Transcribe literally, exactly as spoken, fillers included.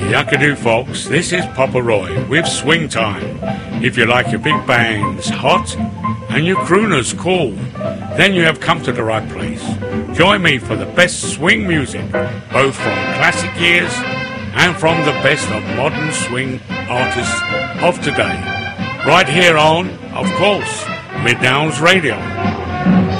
Yuckadoo, folks. This is Papa Roy with Swing Time. If you like your big bands hot and your crooners cool, then you have come to the right place. Join me for the best swing music, both from classic years and from the best of modern swing artists of today. Right here on, of course, Mid Downs Radio.